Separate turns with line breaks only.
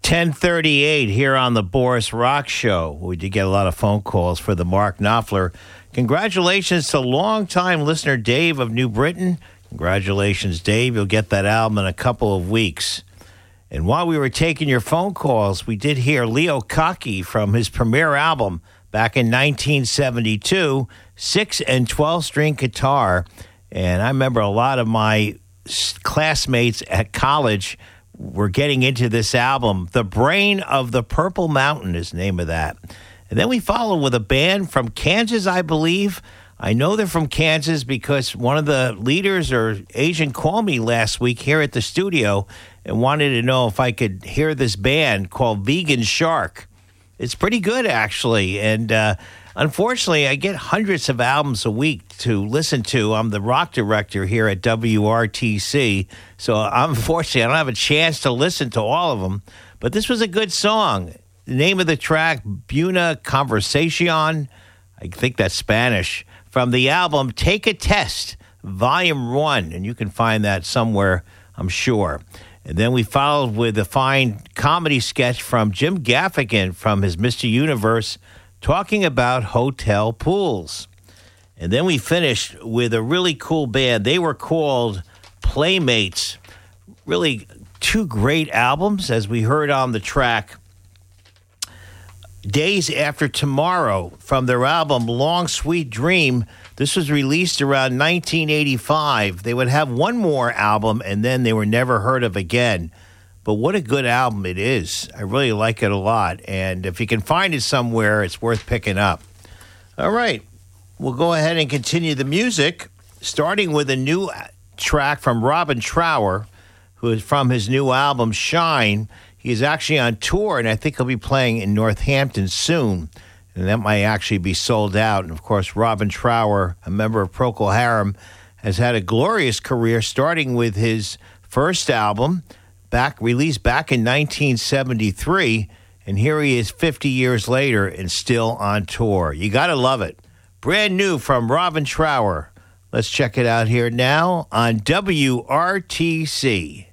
10:38 here on the Boris Rock Show. We did get a lot of phone calls for the Mark Knopfler. Congratulations to longtime listener Dave of New Britain. Congratulations, Dave. You'll get that album in a couple of weeks. And while we were taking your phone calls, we did hear Leo Kottke from his premiere album back in 1972, 6 and 12-string guitar. And I remember a lot of my classmates at college were getting into this album. The Brain of the Purple Mountain is the name of that. And then we followed with a band from Kansas, I believe. I know they're from Kansas because one of the leaders or agent called me last week here at the studio and wanted to know if I could hear this band called Vegan Shark. It's pretty good, actually. And unfortunately, I get hundreds of albums a week to listen to. I'm the rock director here at WRTC. So unfortunately, I don't have a chance to listen to all of them. But this was a good song. The name of the track, Buna Conversacion. I think that's Spanish. From the album Take a Test, Volume 1. And you can find that somewhere, I'm sure. And then we followed with a fine comedy sketch from Jim Gaffigan from his Mr. Universe talking about hotel pools. And then we finished with a really cool band. They were called Playmates. Really two great albums, as we heard on the track. Days After Tomorrow from their album Long Sweet Dream. This was released around 1985. They would have one more album, and then they were never heard of again. But what a good album it is. I really like it a lot. And if you can find it somewhere, it's worth picking up. All right. We'll go ahead and continue the music, starting with a new track from Robin Trower, who is from his new album, Shine. He's actually on tour, and I think he'll be playing in Northampton soon. And that might actually be sold out. And, of course, Robin Trower, a member of Procol Harum, has had a glorious career, starting with his first album, released back in 1973. And here he is 50 years later and still on tour. You got to love it. Brand new from Robin Trower. Let's check it out here now on WRTC.